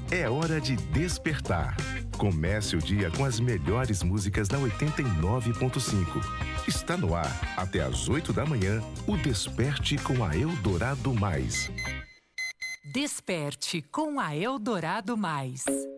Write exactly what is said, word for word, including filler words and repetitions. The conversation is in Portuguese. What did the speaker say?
É hora de despertar. Comece o dia com as melhores músicas da oitenta e nove ponto cinco. Está no ar, até às oito da manhã, o Desperte com a Eldorado Mais. Desperte com a Eldorado Mais.